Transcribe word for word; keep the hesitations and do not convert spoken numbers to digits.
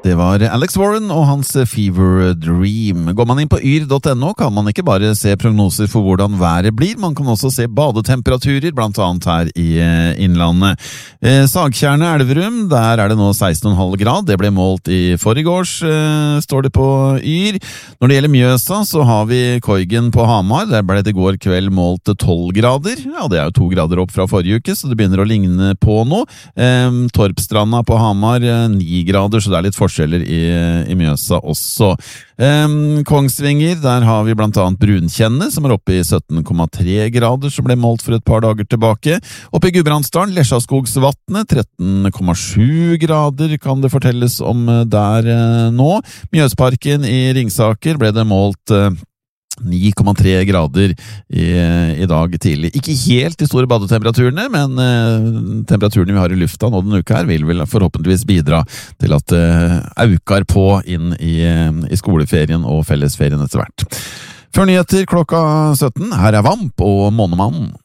Det var Alex Warren og hans Fever Dream. Går man inn på yr punktum no kan man ikke bare se prognoser for hvordan været blir, man kan også se badetemperaturer, blant annet her i innlandet. Eh, Sagtjernet Elverum, der er det nå seksten komma fem grad, det ble målt i forrigårs, eh, står det på yr. Når det gjelder Mjøsa, så har vi Koigen på Hamar, der ble det i går kveld målt tolv grader. Ja, det er jo to grader opp fra forrige uke, så det begynner å ligne på noe. Eh, Torpstranda på Hamar, ni grader, så det er litt forskjell forskjeller i, i Mjøsa også. Um, Kongsvinger, der har vi blant annet Brunkjenne, som er oppe i sytten komma tre grader, som ble målt for et par dager tilbake. Oppe i Gudbrandsdalen, Lesjaskogsvatnet, tretten komma sju grader kan det fortelles om der uh, nå. Mjøsparken i Ringsaker ble det målt uh, ni komma tre grader i, i dag tidlig. Ikke helt de store badetemperaturene, men eh, temperaturene vi har i lufta nå denne uka her vil vel forhåpentligvis bidra til at det eh, aukar på inn i, i skoleferien og fellesferien etter hvert. Før nyheter klokka sytten, her er Vamp og Månemannen.